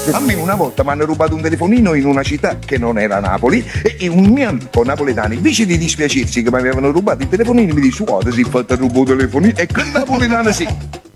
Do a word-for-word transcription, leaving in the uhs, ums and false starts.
A me una volta mi hanno rubato un telefonino in una città che non era Napoli e un mio amico napoletano, invece di dispiacersi che mi avevano rubato il telefonino, mi dice: guarda, si è fatto rubare il telefonino, e quel napoletano sì.